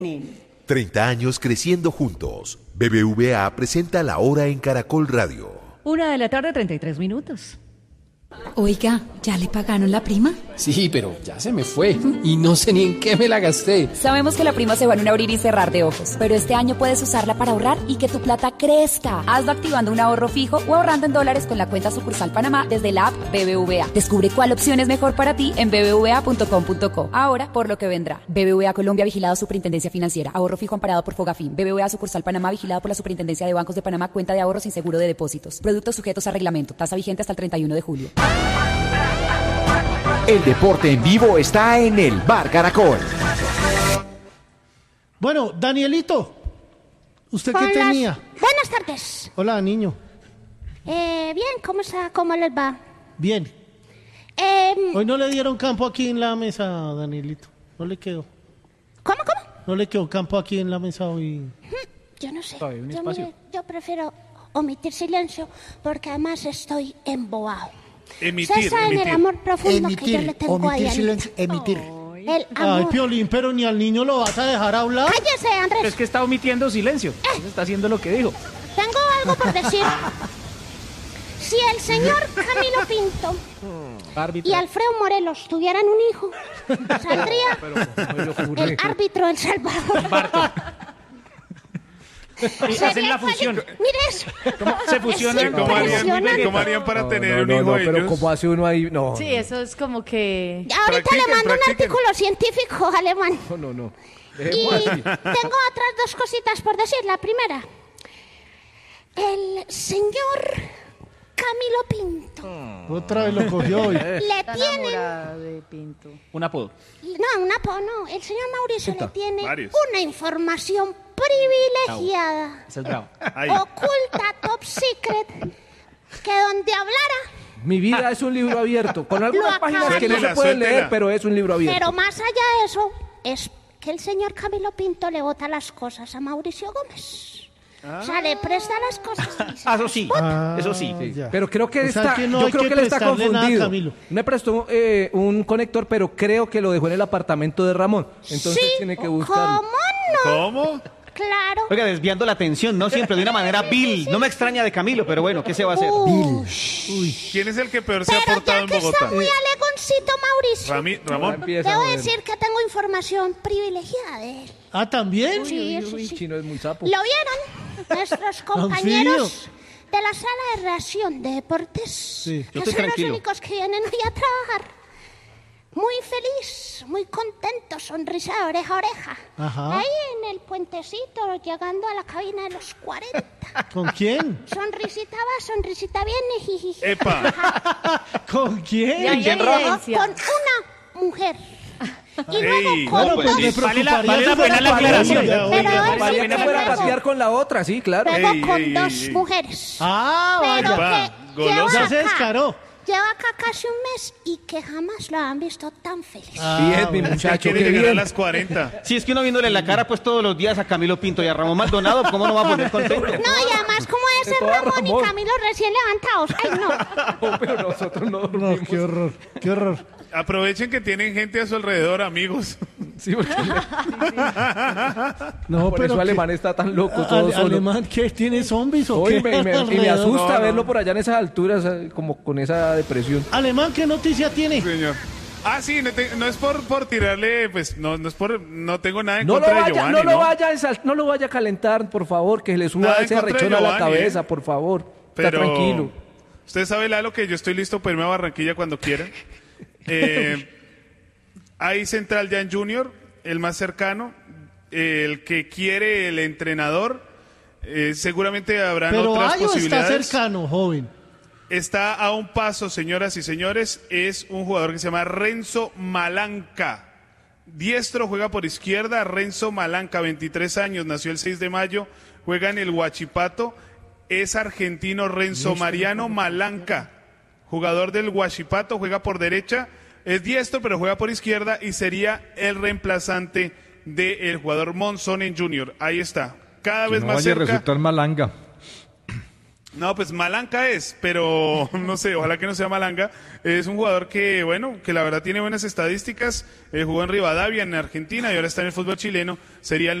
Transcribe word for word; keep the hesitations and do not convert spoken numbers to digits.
treinta años creciendo juntos. B B V A presenta La Hora en Caracol Radio. Una de la tarde, treinta y tres minutos. Oiga, ¿ya le pagaron la prima? Sí, pero ya se me fue y no sé ni en qué me la gasté. Sabemos que la prima se va en un abrir y cerrar de ojos, pero este año puedes usarla para ahorrar y que tu plata crezca. Hazlo activando un ahorro fijo o ahorrando en dólares con la cuenta sucursal Panamá desde la app B B V A. Descubre cuál opción es mejor para ti en b b v a punto com punto co. Ahora, por lo que vendrá. B B V A Colombia, vigilado Superintendencia Financiera. Ahorro fijo amparado por Fogafín. B B V A sucursal Panamá, vigilado por la Superintendencia de Bancos de Panamá. Cuenta de ahorro sin seguro de depósitos. Productos sujetos a reglamento. Tasa vigente hasta el treinta y uno de julio. El deporte en vivo está en el Bar Caracol. Bueno, Danielito, ¿usted qué Hola. tenía? Buenas tardes. Hola, niño. Eh, bien, ¿cómo está? ¿Cómo les va? Bien. Eh, Hoy no le dieron campo aquí en la mesa, Danielito. No le quedó. ¿Cómo, cómo? No le quedó campo aquí en la mesa hoy. Yo no sé. Todavía hay un Yo, espacio. me- yo prefiero omitir silencio porque además estoy embobado. Emitir, Ustedes saben emitir. el amor profundo que yo le tengo a omitir Dianita. silencio, emitir. El Ay, amor. Piolín, pero ni al niño lo vas a dejar hablar. Cállese, Andrés. Es que está omitiendo silencio. Entonces está haciendo lo que dijo. Tengo algo por decir. Si el señor Camilo Pinto y Alfredo Morelos tuvieran un hijo, saldría el árbitro El Salvador. Y hacen la fusión. Mire eso. Se fusionan. Es ¿Cómo harían, impresionante. cómo harían para No, tener no, un no, hijo no, ellos? pero ¿cómo hace uno ahí? No, Sí, eso es como que... Ahorita le Practiquen, mando un practiquen. artículo científico alemán. no, no, no. Y Dejemos así. tengo otras dos cositas por decir. La primera, el señor Camilo Pinto Otra vez lo cogió hoy. le Está tiene... enamorada de Pinto. Un apodo. No, un apodo, no. El señor Mauricio le tiene Varios. una información privilegiada, Ese es bravo. Ahí. oculta, top secret, que donde hablara, Mi vida es un libro abierto, con algunas Lo páginas acaba que no de- se pueden Suéltela, leer, pero es un libro abierto. pero más allá de eso, es que el señor Camilo Pinto le bota las cosas a Mauricio Gómez. O sea, le presta las cosas. y se Ah, eso las sí. Ah, Eso sí. ya. Pero creo que O sea, está, que no yo hay creo que que, le está prestarle nada a confundido. Camilo. Me prestó eh, un conector, pero creo que lo dejó en el apartamento de Ramón. Entonces sí, tiene que buscarlo. ¿cómo no? ¿Cómo? Claro. Oiga, desviando la atención, no siempre de una manera vil. No me extraña de Camilo, pero bueno, ¿qué se va a hacer? Uy. ¿Quién es el que peor se ha Pero portado ya en que Bogotá? está muy alegoncito Mauricio, Rami- Ya Ramón. empieza, debo bueno. decir que tengo información privilegiada de él. Ah, ¿también? Sí, eso Uy, sí. Chino es muy sapo. ¿Lo vieron? Nuestros compañeros de la sala de reacción de deportes, Sí. que Yo estoy son tranquilo. los únicos que vienen hoy a trabajar. Muy feliz, muy contento, sonrisa de oreja a oreja. Ajá. Ahí en el puentecito, llegando a la cabina de los cuarenta. ¿Con quién? Sonrisita va, sonrisita viene, jijiji. Epa. ¿Con quién? Y hay Con evidencia. una mujer. Y Ey, luego con Bueno, pues dos. me Vale la- preocuparía vale la si fuera pena la con aclaración. ella, Pero oiga. es- Valía que Pero fuera a luego- pasear con la otra, sí, claro. Luego Ey, con ey, dos ey, ey. mujeres. Ah, Pero vaya. Epa, que golosa. lleva Ya se acá, descaró. lleva acá casi un mes y que jamás lo han visto tan feliz. Ah, Bien, mi bueno. muchacho, Quiere qué llegar a bien. las cuarenta. Si es que uno viéndole la cara pues todos los días a Camilo Pinto y a Ramón Maldonado, ¿cómo no va a poner contento? No, y además como ese todo a Ramón y Ramón. Camilo recién levantados. Ay, no. No, pero nosotros no No, dormimos. qué horror, qué horror. Aprovechen que tienen gente a su alrededor, amigos. Sí, porque No, por pero eso que- Alemán está tan loco, Ale- todo solo. ¿Alemán qué? ¿Tiene zombies o Oye, qué? me, me- y me alrededor? asusta No, no. verlo por allá en esas alturas, eh, como con esa depresión. Alemán, ¿qué noticia tiene? Señor. Ah, sí, no, te- no es por, por tirarle, pues, no, no es por, no tengo nada en No lo contra de vaya, Giovanni, no lo ¿no? vaya, a ensal- no lo vaya a calentar, por favor, que le suba Nada en ese contra de arrechón a la Giovanni, cabeza, ¿eh? por favor. Pero, Está tranquilo. Usted sabe, Lalo, que yo estoy listo para irme a Barranquilla cuando quiera. Eh, hay Central Jan Junior, el más cercano, el que quiere el entrenador. Eh, seguramente habrán Pero otras Ayo está posibilidades. cercano, joven. Está a un paso, señoras y señores. Es un jugador que se llama Renzo Malanca. Diestro, juega por izquierda. Renzo Malanca, veintitrés años, nació el seis de mayo, juega en el Huachipato. Es argentino Renzo Mariano Malanca, jugador del Huachipato, juega por derecha. Es diestro, pero juega por izquierda y sería el reemplazante del jugador Monzón en Junior. Ahí está, cada vez no más vaya a cerca. resultar malanga. No, pues Malanga es, pero no sé, ojalá que no sea Malanga. Es un jugador que, bueno, que la verdad tiene buenas estadísticas. Eh, jugó en Rivadavia, en Argentina, y ahora está en el fútbol chileno. Sería el